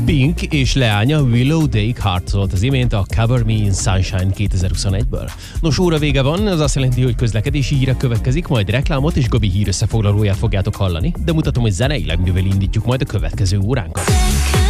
Pink és leánya Willow Dake Hart szólt az imént a Cover Me in Sunshine 2021-ből. Nos, óra vége van, az azt jelenti, hogy közlekedési hírek következik, majd reklámot és Gabi hír összefoglalóját fogjátok hallani, de mutatom, hogy zeneileg mivel indítjuk majd a következő óránkat.